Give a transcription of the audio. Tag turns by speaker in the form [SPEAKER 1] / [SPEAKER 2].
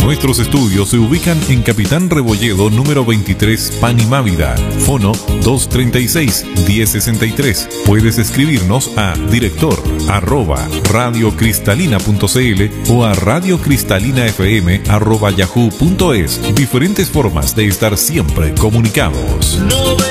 [SPEAKER 1] Nuestros estudios se ubican en Capitán Rebolledo, número 23, Panimávida. Fono 236-1063. Puedes escribirnos a director@radiocristalina.cl o a radiocristalina.fm@yahoo.es. Diferentes formas de estar siempre comunicados.